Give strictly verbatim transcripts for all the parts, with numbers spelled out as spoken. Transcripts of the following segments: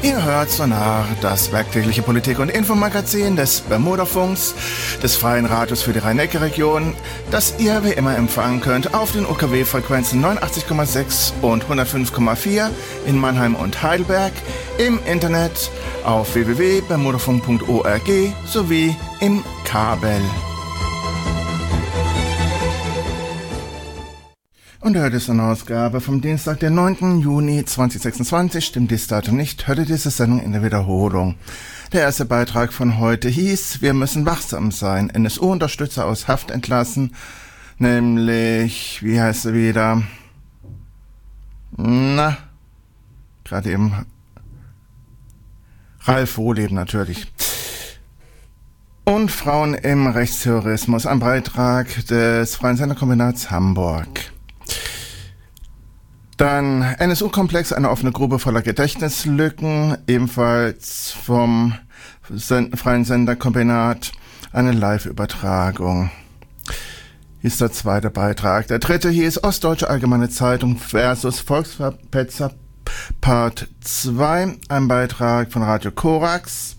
Ihr hört Sonar, das werktägliche Politik- und Infomagazin des Bermudafunks, des Freien Radios für die Rhein-Neckar-Region, das ihr wie immer empfangen könnt auf den U K W-Frequenzen neunundachtzig Komma sechs und hundertfünf Komma vier in Mannheim und Heidelberg, im Internet auf w w w punkt bermudafunk punkt org sowie im Kabel. Und heute ist eine Ausgabe vom Dienstag, den neunten Juni zweitausendsechsundzwanzig. Stimmt dies Datum nicht, hörte diese Sendung in der Wiederholung. Der erste Beitrag von heute hieß, wir müssen wachsam sein, N S U-Unterstützer aus Haft entlassen, nämlich, wie heißt er wieder? Na, gerade eben, Ralf Wohleben natürlich. Und Frauen im Rechtsterrorismus, ein Beitrag des Freien Senderkombinats Hamburg. Dann N S U-Komplex, eine offene Grube voller Gedächtnislücken, ebenfalls vom Sen- Freien Senderkombinat, eine Live-Übertragung. Hier ist der zweite Beitrag. Der dritte hieß Ostdeutsche Allgemeine Zeitung versus Volksverpetzer Part zwei, ein Beitrag von Radio Korax.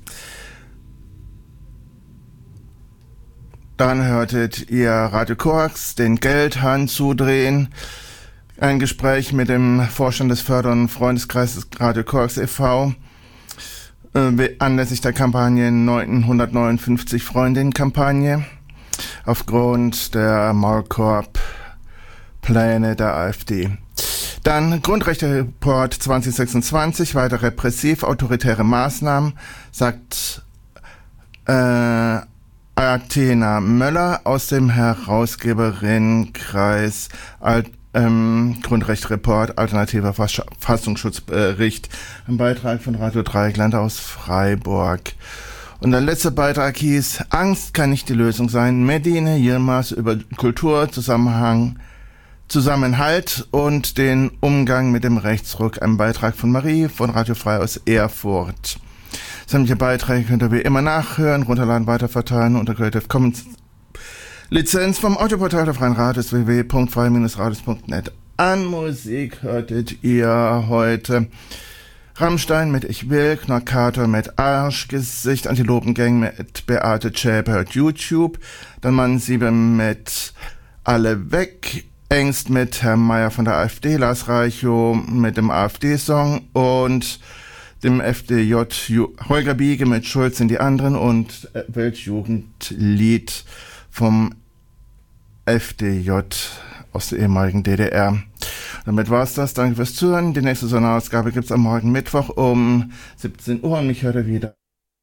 Dann hörtet ihr Radio Korax den Geldhahn zudrehen. Ein Gespräch mit dem Vorstand des Förder- und Freundeskreises Radio Korax e V äh, anlässlich der Kampagne neunzehnhundertneunundfünfzig Freundinnen-Kampagne aufgrund der Maulkorb-Pläne der AfD. Dann Grundrechte-Report zweitausendsechsundzwanzig, weiter repressiv-autoritäre Maßnahmen, sagt äh, Athena Möller aus dem Herausgeberinnenkreis Alt Ähm, Grundrechtsreport, alternativer Verfassungsschutzbericht, ein Beitrag von Radio Dreieckland aus Freiburg. Und der letzte Beitrag hieß, Angst kann nicht die Lösung sein, Medine Yilmaz über Kultur, Zusammenhang, Zusammenhalt und den Umgang mit dem Rechtsruck, ein Beitrag von Marie von Radio Frei aus Erfurt. Sämtliche Beiträge könnt ihr wie immer nachhören, runterladen, weiterverteilen unter Creative Commons Lizenz vom Audioportal der Freien Radios w w w punkt frei Bindestrich radios punkt net. An Musik hörtet ihr heute Rammstein mit Ich will, Knockator mit Arschgesicht, Antilopengang mit Beate Zschäpe hört YouTube, dann Mann sieben mit Alle weg, Engst mit Herr Meier von der AfD, Lars Reichow mit dem AfD-Song und dem F D J Holger Biege mit Schuld sind die anderen und Weltjugendlied vom F D J aus der ehemaligen D D R. Damit war's das. Danke fürs Zuhören. Die nächste Sonderausgabe gibt's am morgen Mittwoch um siebzehn Uhr und mich hört ihr wieder.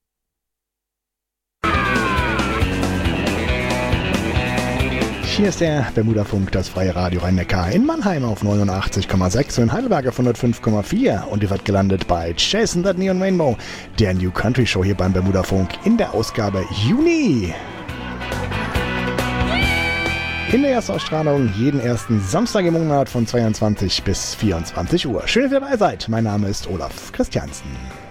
Hier ist der Bermudafunk, das freie Radio Rhein-Neckar in Mannheim auf neunundachtzig Komma sechs und in Heidelberg auf hundertfünf Komma vier und ihr wird gelandet bei Jason That Neon Rainbow, der New Country Show hier beim Bermudafunk in der Ausgabe Juni. In der Erstausstrahlung jeden ersten Samstag im Monat von zweiundzwanzig bis vierundzwanzig Uhr. Schön, dass ihr dabei seid. Mein Name ist Olaf Christiansen.